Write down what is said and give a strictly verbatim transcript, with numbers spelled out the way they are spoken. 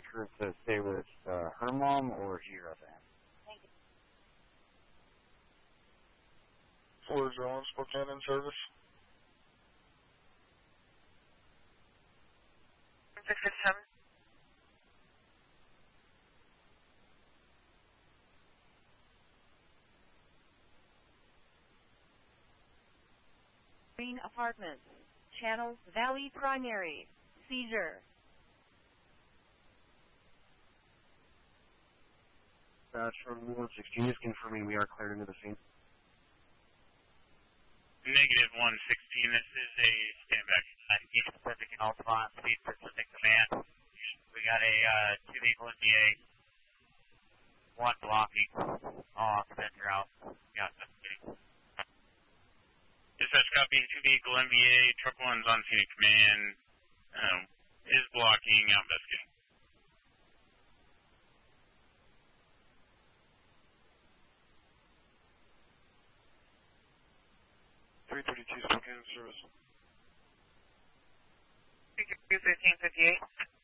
her to stay with uh, her mom or here at the end. four zero one, Spokane in service. six six seven. Green Apartments, Channel Valley Primary, seizure. Dash from one sixteen is confirming we are cleared into the scene. Negative one sixteen, this is a standback East Pacific and Altamont, Speed Pacific Command. We got a uh, two vehicle N B A, one blocking, all occupants are out. Yeah, that's kidding. Dispatch copy, two vehicle N B A, truck one's on scene at command, um, is blocking, out investigating. three thirty-two, Spokane in service. three fifteen fifty-eight.